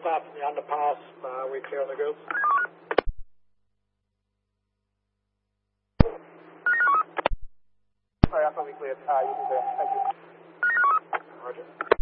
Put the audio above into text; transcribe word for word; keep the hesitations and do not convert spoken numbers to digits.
start from the underpass. Uh, we clear on the goods. Sorry, I thought we cleared. Uh, you can clear. Thank you. Roger.